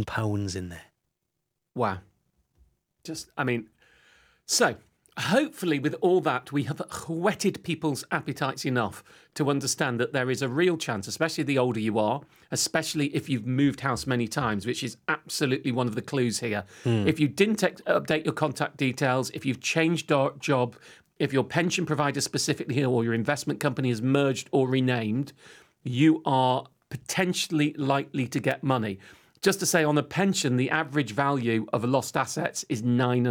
£1,000 in there. Wow. So hopefully with all that, we have whetted people's appetites enough to understand that there is a real chance, especially the older you are, especially if you've moved house many times, which is absolutely one of the clues here. If you didn't update your contact details, if you've changed job, if your pension provider specifically or your investment company has merged or renamed, you are potentially likely to get money. Just to say, on a pension, the average value of lost assets is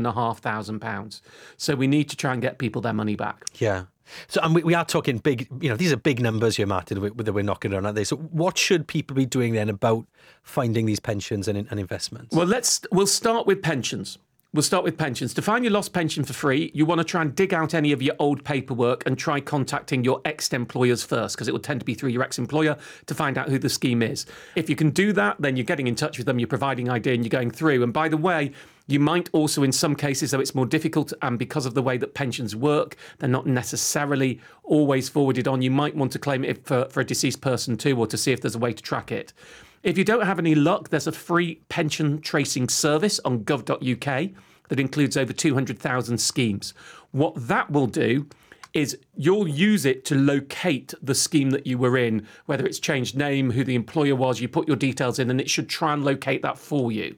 £9,500. So we need to try and get people their money back. Yeah. So, and we are talking big, these are big numbers here, Martin, that we're knocking around, aren't they? So what should people be doing then about finding these pensions and investments? Well, we'll start with pensions. To find your lost pension for free, you want to try and dig out any of your old paperwork and try contacting your ex-employers first, because it will tend to be through your ex-employer to find out who the scheme is. If you can do that, then you're getting in touch with them, you're providing ID and you're going through. And by the way, you might also, in some cases, though it's more difficult, and because of the way that pensions work, they're not necessarily always forwarded on. You might want to claim it for a deceased person too, or to see if there's a way to track it. If you don't have any luck, there's a free pension tracing service on gov.uk that includes over 200,000 schemes. What that will do is you'll use it to locate the scheme that you were in, whether it's changed name, who the employer was, you put your details in, and it should try and locate that for you.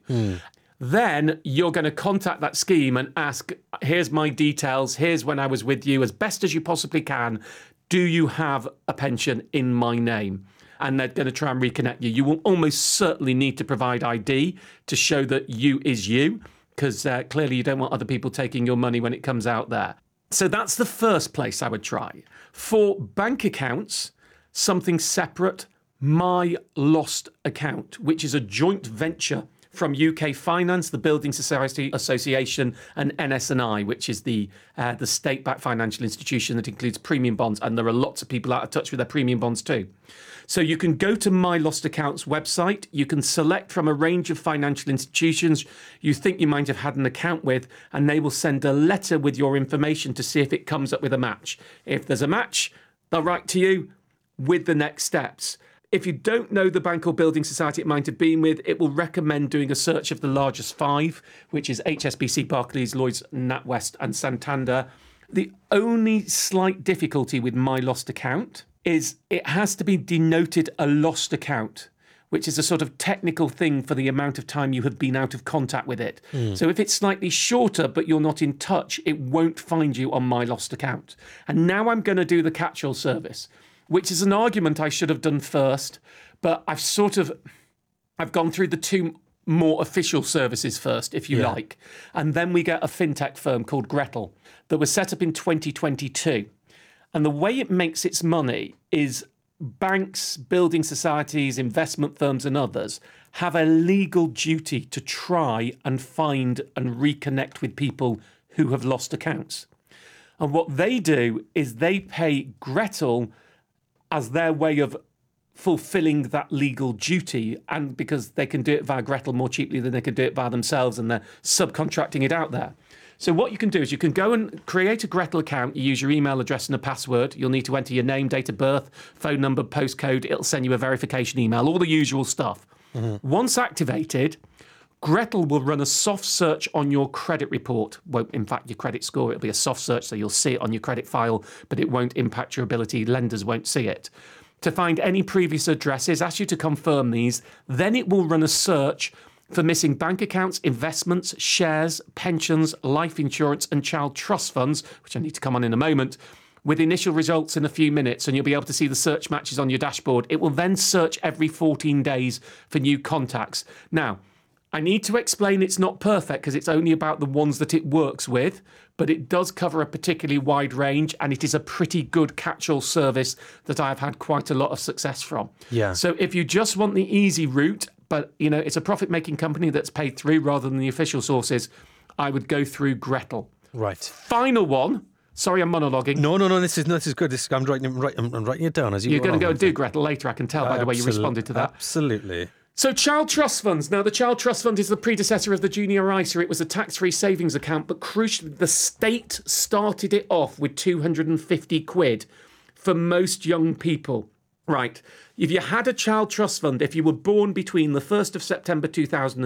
Then you're going to contact that scheme and ask, here's my details, here's when I was with you, as best as you possibly can. Do you have a pension in my name? And they're going to try and reconnect you. You will almost certainly need to provide ID to show that you is you, because clearly you don't want other people taking your money when it comes out there. So that's the first place I would try. For bank accounts, something separate, My Lost Account, which is a joint venture from UK Finance, the Building Society Association, and NS&I, which is the state-backed financial institution that includes premium bonds. And there are lots of people out of touch with their premium bonds too. So you can go to My Lost Account's website. You can select from a range of financial institutions you think you might have had an account with, and they will send a letter with your information to see if it comes up with a match. If there's a match, they'll write to you with the next steps. If you don't know the bank or building society it might have been with, it will recommend doing a search of the largest five, which is HSBC, Barclays, Lloyds, NatWest and Santander. The only slight difficulty with My Lost Account is it has to be denoted a lost account, which is a sort of technical thing for the amount of time you have been out of contact with it. So if it's slightly shorter but you're not in touch, it won't find you on My Lost Account. And now I'm going to do the catch-all service, which is an argument I should have done first, but I've gone through the two more official services first, if you like. And then we get a fintech firm called Gretel that was set up in 2022. And the way it makes its money is banks, building societies, investment firms and others have a legal duty to try and find and reconnect with people who have lost accounts. And what they do is they pay Gretel as their way of fulfilling that legal duty, and because they can do it via Gretel more cheaply than they could do it by themselves, and they're subcontracting it out there. So what you can do is you can go and create a Gretel account. You use your email address and a password. You'll need to enter your name, date of birth, phone number, postcode. It'll send you a verification email, all the usual stuff. Once activated, Gretel will run a soft search on your credit report. Well, in fact, your credit score, it'll be a soft search, so you'll see it on your credit file, but it won't impact your ability. Lenders won't see it. To find any previous addresses, ask you to confirm these. Then it will run a search for missing bank accounts, investments, shares, pensions, life insurance, and child trust funds, which I need to come on in a moment, with initial results in a few minutes, and you'll be able to see the search matches on your dashboard. It will then search every 14 days for new contacts. Now, I need to explain it's not perfect because it's only about the ones that it works with, but it does cover a particularly wide range, and it is a pretty good catch-all service that I've had quite a lot of success from. Yeah. So if you just want the easy route, but it's a profit-making company that's paid through rather than the official sources, I would go through Gretel. Right. Final one. Sorry, I'm monologuing. No. This is good. I'm writing it down as You're going to go and do Gretel later, I can tell by the way you responded to that. Absolutely. So child trust funds. Now, the child trust fund is the predecessor of the junior ISA. It was a tax-free savings account, but crucially, the state started it off with 250 quid for most young people. Right. If you had a child trust fund, if you were born between the 1st of September 2000